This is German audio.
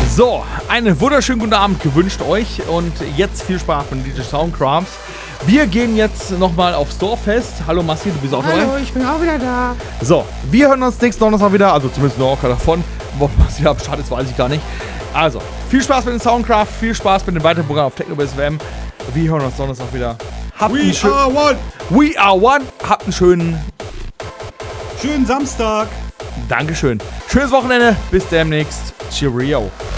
So, einen wunderschönen guten Abend gewünscht euch und jetzt viel Spaß mit DJ Soundcrafts. Wir gehen jetzt nochmal aufs Dorffest. Hallo Massi, du bist auch dabei? Hallo, ich bin auch wieder da. So, wir hören uns nächsten Donnerstag wieder, also zumindest noch auch davon. Wo Massi am Start ist, weiß ich gar nicht. Also, viel Spaß mit dem Soundcraft, viel Spaß mit dem weiteren Programm auf TechnoBSWM. Wir hören uns Donnerstag wieder. We are one. We are one. Habt einen schönen Schönen Samstag. Dankeschön. Schönes Wochenende. Bis demnächst. Cheerio.